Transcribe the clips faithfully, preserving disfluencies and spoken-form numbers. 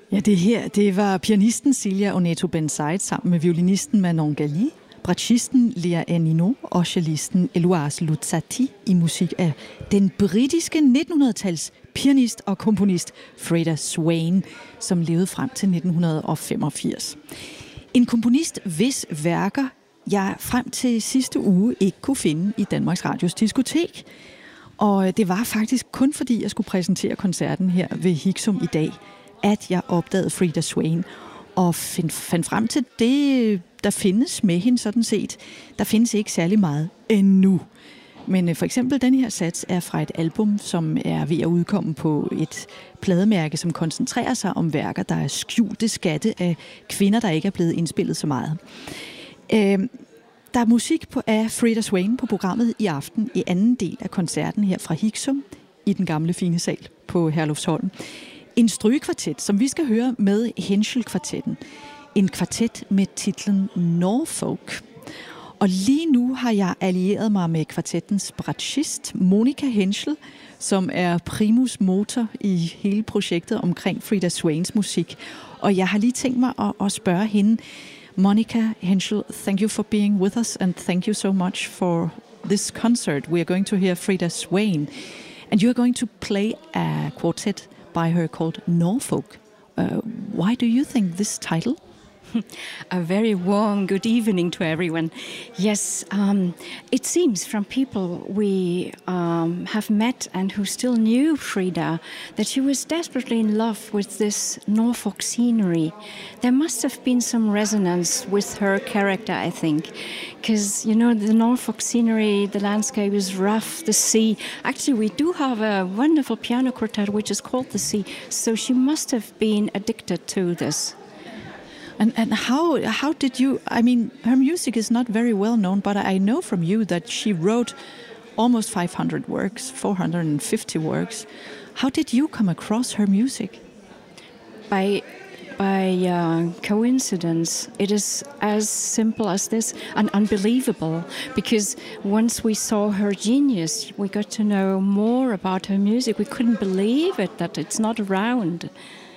Ja, det her, det var pianisten Celia Oneto Benzaid sammen med violinisten Manon Gali, bratschisten Lea Ennino og cellisten Eloise Luzzati i musik af den britiske nittenhundrede-tals pianist og komponist Freda Swain, som levede frem til nitten femogfirs. En komponist, hvis værker jeg frem til sidste uge ikke kunne finde i Danmarks Radios diskotek. Og det var faktisk kun fordi, jeg skulle præsentere koncerten her ved Hixum i dag, at jeg opdagede Freda Swain og find, fandt frem til det, der findes med hende sådan set. Der findes ikke særlig meget endnu. Men for eksempel den her sats er fra et album, som er ved at udkomme på et plademærke, som koncentrerer sig om værker, der er skjulte skatte af kvinder, der ikke er blevet indspillet så meget. Øh, der er musik på, af Freda Swain på programmet i aften i anden del af koncerten her fra Hixum i den gamle fine sal på Herlufsholm. En strygekvartet, som vi skal høre med Henschel-kvartetten. En kvartet med titlen Norfolk. Og lige nu har jeg allieret mig med kvartettens bratschist Monica Henschel, som er primus motor i hele projektet omkring Freda Swains musik. Og jeg har lige tænkt mig at, at spørge hende, Monica Henschel, thank you for being with us and thank you so much for this concert. We are going to hear Freda Swain and you are going to play a quartet by her called Norfolk. Uh, why do you think this title? A very warm good evening to everyone. Yes, um, it seems from people we um, have met and who still knew Freda that she was desperately in love with this Norfolk scenery. There must have been some resonance with her character, I think, because, you know, the Norfolk scenery, the landscape is rough, the sea. Actually, we do have a wonderful piano quartet which is called The Sea, so she must have been addicted to this. And and how how did you, I mean, her music is not very well known, but I know from you that she wrote almost five hundred works, four hundred fifty works. How did you come across her music? By by uh, coincidence. It is as simple as this, and unbelievable, because once we saw her genius, we got to know more about her music. We couldn't believe it, that it's not around.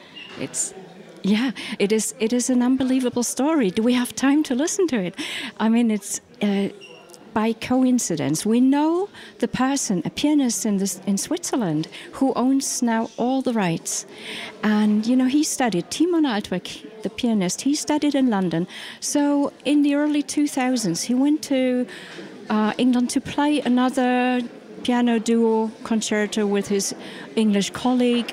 It's Yeah, it is. It is an unbelievable story. Do we have time to listen to it? I mean, it's uh, by coincidence. We know the person, a pianist in this in Switzerland, who owns now all the rights, and you know he studied. Timon Altweg, the pianist, he studied in London. So in the early two thousands, he went to uh, England to play another piano duo concerto with his English colleague.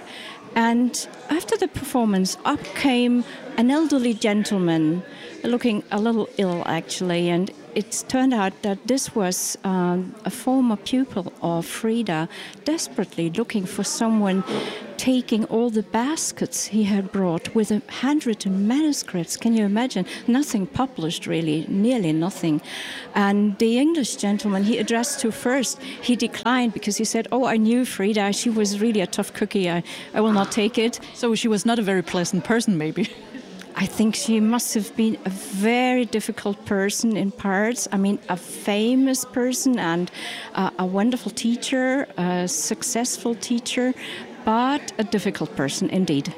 And after the performance, up came an elderly gentleman, looking a little ill, actually. And it turned out that this was um, a former pupil of Freda, desperately looking for someone taking all the baskets he had brought with a handwritten manuscripts. Can you imagine? Nothing published, really, nearly nothing. And the English gentleman he addressed to first, he declined because he said, oh, I knew Freda. She was really a tough cookie. I, I will not take it. So she was not a very pleasant person, maybe. I think she must have been a very difficult person in parts. I mean, a famous person and uh, a wonderful teacher, a successful teacher, but a difficult person indeed.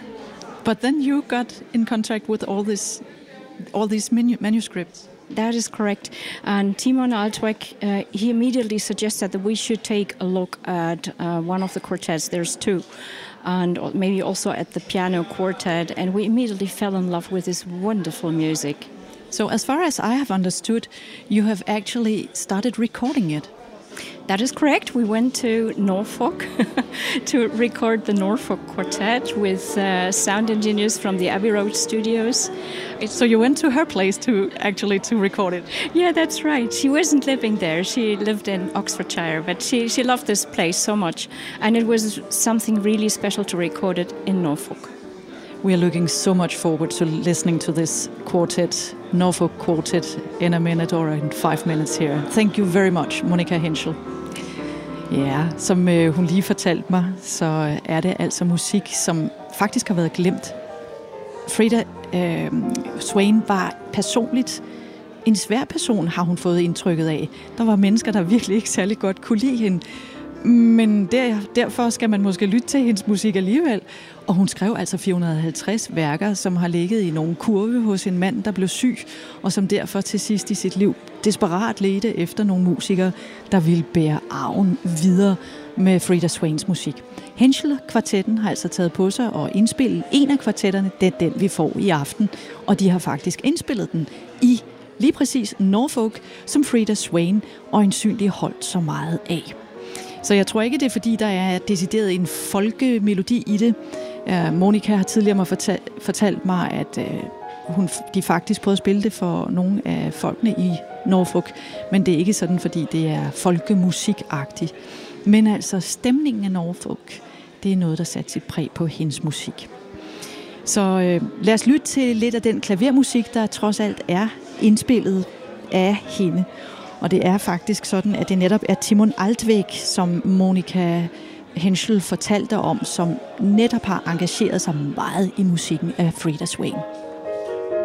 But then you got in contact with all this, all these manu- manuscripts. That is correct. And Timon Altweg, uh, he immediately suggested that we should take a look at uh, one of the quartets. There's two. And maybe also at the piano quartet. And we immediately fell in love with this wonderful music. So as far as I have understood, you have actually started recording it. That is correct. We went to Norfolk to record the Norfolk Quartet with uh, sound engineers from the Abbey Road Studios. So you went to her place to actually to record it? Yeah, that's right. She wasn't living there. She lived in Oxfordshire, but she, she loved this place so much. And it was something really special to record it in Norfolk. We are looking so much forward to listening to this quartet, Norfolk Quartet, in a minute or in five minutes here. Thank you very much, Monica Henschel. Ja, som øh, hun lige fortalte mig, så er det altså musik, som faktisk har været glemt. Freda øh, Swain var personligt en svær person, har hun fået indtrykket af. Der var mennesker, der virkelig ikke særlig godt kunne lide hende. Men der, derfor skal man måske lytte til hendes musik alligevel. Og hun skrev altså fire hundrede og halvtreds værker, som har ligget i nogle kurve hos en mand, der blev syg, og som derfor til sidst i sit liv desperat ledte efter nogle musikere, der ville bære arven videre med Freda Swains musik. Henschel-kvartetten har altså taget på sig og indspillet en af kvartetterne, det er den, vi får i aften, og de har faktisk indspillet den i lige præcis Norfolk, som Freda Swain øjensynligt holdt så meget af. Så jeg tror ikke, det er fordi, der er decideret en folkemelodi i det. Uh, Monica har tidligere fortalt, fortalt mig, at uh, hun, de faktisk prøvede at spille det for nogle af folkene i Norfolk, men det er ikke sådan, fordi det er folkemusikagtigt. Men altså stemningen af Norfolk, det er noget, der satte sit præg på hendes musik. Så uh, lad os lytte til lidt af den klavermusik, der trods alt er indspillet af hende. Og det er faktisk sådan, at det netop er Timon Altweg, som Monica Henschel fortalte om, som netop har engageret sig meget i musikken af Freda Swain.